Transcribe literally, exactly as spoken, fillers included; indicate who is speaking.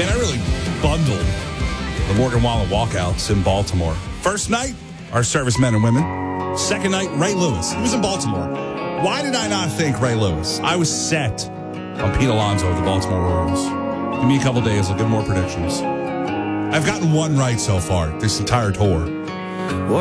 Speaker 1: Man, I really bundled the Morgan Wallen walkouts in Baltimore. First night, our servicemen and women. Second night, Ray Lewis. He was in Baltimore. Why did I not think Ray Lewis? I was set on Pete Alonso of the Baltimore Orioles. Give me a couple days. I'll give more predictions. I've gotten one right so far this entire tour.